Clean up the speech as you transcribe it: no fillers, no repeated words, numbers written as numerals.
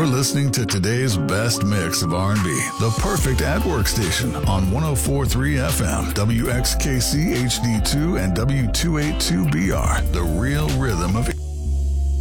listening to today's best mix of R&B, the perfect at-work station on 104.3 FM, WXKC HD2 and W282BR, the real rhythm of